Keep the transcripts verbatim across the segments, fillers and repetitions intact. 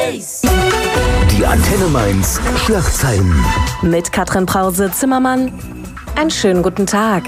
Die Antenne Mainz Schlagzeilen. Mit Katrin Brause-Zimmermann. Einen schönen guten Tag.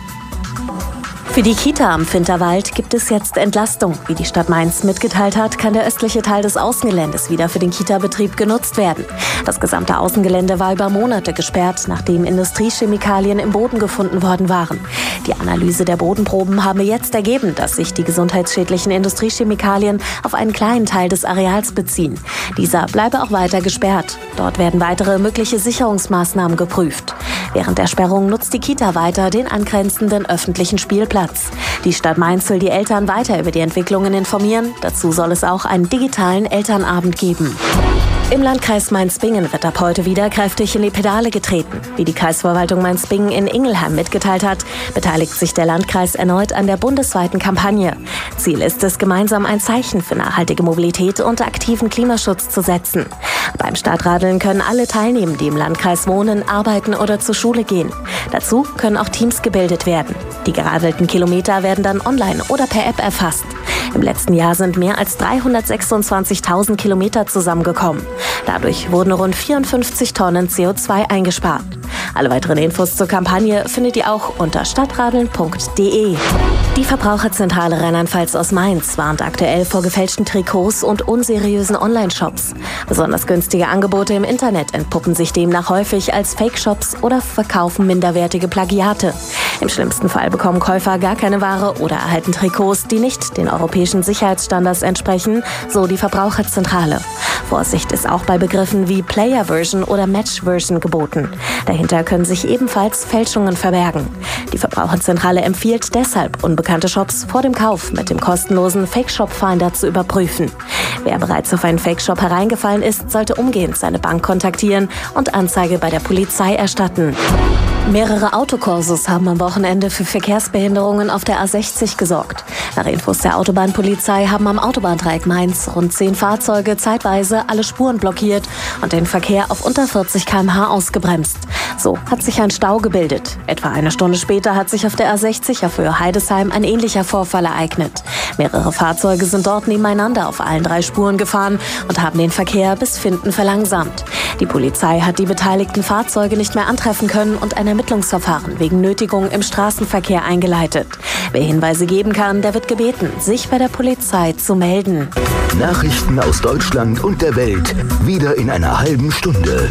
Für die Kita am Finterwald gibt es jetzt Entlastung. Wie die Stadt Mainz mitgeteilt hat, kann der östliche Teil des Außengeländes wieder für den Kita-Betrieb genutzt werden. Das gesamte Außengelände war über Monate gesperrt, nachdem Industriechemikalien im Boden gefunden worden waren. Die Analyse der Bodenproben habe jetzt ergeben, dass sich die gesundheitsschädlichen Industriechemikalien auf einen kleinen Teil des Areals beziehen. Dieser bleibe auch weiter gesperrt. Dort werden weitere mögliche Sicherungsmaßnahmen geprüft. Während der Sperrung nutzt die Kita weiter den angrenzenden öffentlichen Spielplatz. Die Stadt Mainz will die Eltern weiter über die Entwicklungen informieren. Dazu soll es auch einen digitalen Elternabend geben. Im Landkreis Mainz-Bingen wird ab heute wieder kräftig in die Pedale getreten. Wie die Kreisverwaltung Mainz-Bingen in Ingelheim mitgeteilt hat, beteiligt sich der Landkreis erneut an der bundesweiten Kampagne. Ziel ist es, gemeinsam ein Zeichen für nachhaltige Mobilität und aktiven Klimaschutz zu setzen. Beim Stadtradeln können alle teilnehmen, die im Landkreis wohnen, arbeiten oder zur Schule gehen. Dazu können auch Teams gebildet werden. Die geradelten Kilometer werden dann online oder per App erfasst. Im letzten Jahr sind mehr als dreihundertsechsundzwanzigtausend Kilometer zusammengekommen. Dadurch wurden rund vierundfünfzig Tonnen C O zwei eingespart. Alle weiteren Infos zur Kampagne findet ihr auch unter stadtradeln punkt de. Die Verbraucherzentrale Rheinland-Pfalz aus Mainz warnt aktuell vor gefälschten Trikots und unseriösen Online-Shops. Besonders günstige Angebote im Internet entpuppen sich demnach häufig als Fake-Shops oder verkaufen minderwertige Plagiate. Im schlimmsten Fall bekommen Käufer gar keine Ware oder erhalten Trikots, die nicht den europäischen Sicherheitsstandards entsprechen, so die Verbraucherzentrale. Vorsicht ist auch bei Begriffen wie Player-Version oder Match-Version geboten. Dahinter können sich ebenfalls Fälschungen verbergen. Die Verbraucherzentrale empfiehlt deshalb, unbekannte Shops vor dem Kauf mit dem kostenlosen Fake-Shop-Finder zu überprüfen. Wer bereits auf einen Fake-Shop hereingefallen ist, sollte umgehend seine Bank kontaktieren und Anzeige bei der Polizei erstatten. Mehrere Autokorsos haben am Wochenende für Verkehrsbehinderungen auf der A sechzig gesorgt. Nach Infos der Autobahnpolizei haben am Autobahndreieck Mainz rund zehn Fahrzeuge zeitweise alle Spuren blockiert und den Verkehr auf unter vierzig Kilometer pro Stunde ausgebremst. So hat sich ein Stau gebildet. Etwa eine Stunde später hat sich auf der A sechzig auf Höhe Heidesheim ein ähnlicher Vorfall ereignet. Mehrere Fahrzeuge sind dort nebeneinander auf allen drei Spuren gefahren und haben den Verkehr bis Finden verlangsamt. Die Polizei hat die beteiligten Fahrzeuge nicht mehr antreffen können und ein Ermittlungsverfahren wegen Nötigung im Straßenverkehr eingeleitet. Wer Hinweise geben kann, der wird gebeten, sich bei der Polizei zu melden. Nachrichten aus Deutschland und der Welt wieder in einer halben Stunde.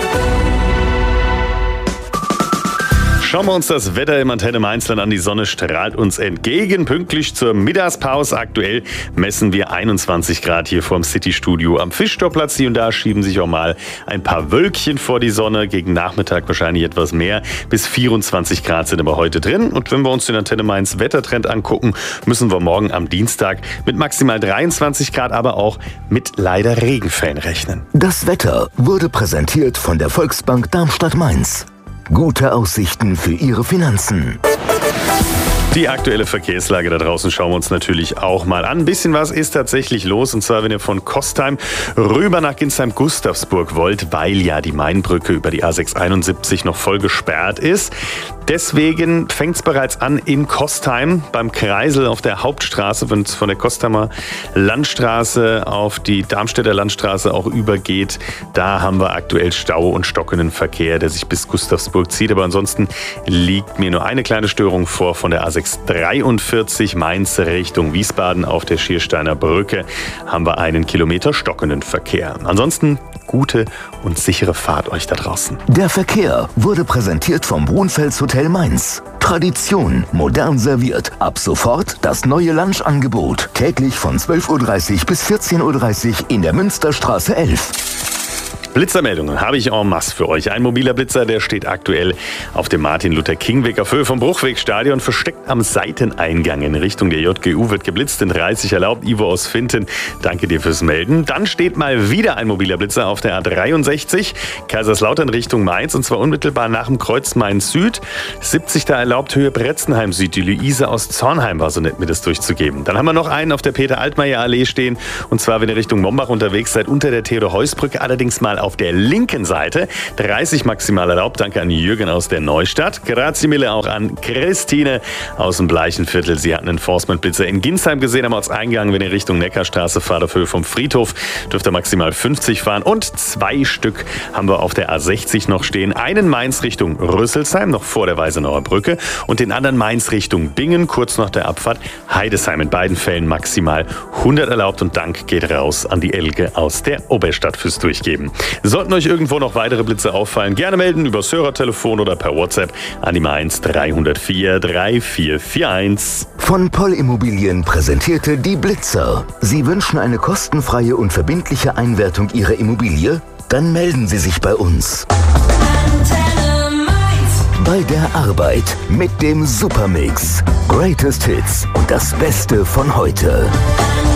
Schauen wir uns das Wetter im Antenne Mainzland an. Die Sonne strahlt uns entgegen. Pünktlich zur Mittagspause. Aktuell messen wir einundzwanzig Grad hier vorm City-Studio am Fischtorplatz. Hier und da schieben sich auch mal ein paar Wölkchen vor die Sonne. Gegen Nachmittag wahrscheinlich etwas mehr. Bis vierundzwanzig Grad sind aber heute drin. Und wenn wir uns den Antenne Mainz Wettertrend angucken, müssen wir morgen am Dienstag mit maximal dreiundzwanzig Grad, aber auch mit leider Regenfällen rechnen. Das Wetter wurde präsentiert von der Volksbank Darmstadt-Mainz. Gute Aussichten für Ihre Finanzen. Die aktuelle Verkehrslage da draußen schauen wir uns natürlich auch mal an. Ein bisschen was ist tatsächlich los, und zwar wenn ihr von Kostheim rüber nach Ginsheim-Gustavsburg wollt, weil ja die Mainbrücke über die A sechshunderteinundsiebzig noch voll gesperrt ist. Deswegen fängt es bereits an in Kostheim beim Kreisel auf der Hauptstraße, wenn es von der Kostheimer Landstraße auf die Darmstädter Landstraße auch übergeht. Da haben wir aktuell Stau und stockenden Verkehr, der sich bis Gustavsburg zieht. Aber ansonsten liegt mir nur eine kleine Störung vor von der A sechshundertdreiundvierzig Mainz Richtung Wiesbaden auf der Schiersteiner Brücke. Haben wir einen Kilometer stockenden Verkehr. Ansonsten gute und sichere Fahrt euch da draußen. Der Verkehr wurde präsentiert vom Brunfels Hotel Mainz. Tradition, modern serviert. Ab sofort das neue Lunchangebot. Täglich von zwölf Uhr dreißig bis vierzehn Uhr dreißig in der Münsterstraße elf. Blitzermeldungen habe ich en masse für euch. Ein mobiler Blitzer, der steht aktuell auf dem Martin-Luther-King-Weg auf Höhe vom Bruchwegstadion, versteckt am Seiteneingang in Richtung der J G U, wird geblitzt, in dreißig erlaubt. Ivo aus Finten, danke dir fürs Melden. Dann steht mal wieder ein mobiler Blitzer auf der A dreiundsechzig, Kaiserslautern Richtung Mainz, und zwar unmittelbar nach dem Kreuz Mainz Süd. siebzig da erlaubt, Höhe Bretzenheim Süd. Die Luise aus Zornheim war so nett, mir das durchzugeben. Dann haben wir noch einen auf der Peter-Altmaier-Allee stehen, und zwar, wenn ihr Richtung Mombach unterwegs seid, unter der Theodor-Heuss-Brücke, allerdings mal auf der linken Seite. dreißig maximal erlaubt. Danke an Jürgen aus der Neustadt. Grazie mille auch an Christine aus dem Bleichenviertel. Sie hatten einen Enforcement-Blitzer in Ginsheim gesehen am Ortseingang. Wenn ihr Richtung Neckarstraße fahrt, auf Höhe vom Friedhof, dürft ihr maximal fünfzig fahren. Und zwei Stück haben wir auf der A sechzig noch stehen. Einen Mainz Richtung Rüsselsheim, noch vor der Weisenauer Brücke. Und den anderen Mainz Richtung Bingen, kurz nach der Abfahrt Heidesheim. In beiden Fällen maximal hundert erlaubt. Und Dank geht raus an die Elke aus der Oberstadt fürs Durchgeben. Sollten euch irgendwo noch weitere Blitze auffallen, gerne melden übers Hörertelefon oder per WhatsApp an die Mainz drei null vier drei vier vier eins. Von Poll Immobilien präsentierte die Blitzer. Sie wünschen eine kostenfreie und verbindliche Einwertung Ihrer Immobilie? Dann melden Sie sich bei uns. Bei der Arbeit mit dem Supermix. Greatest Hits und das Beste von heute.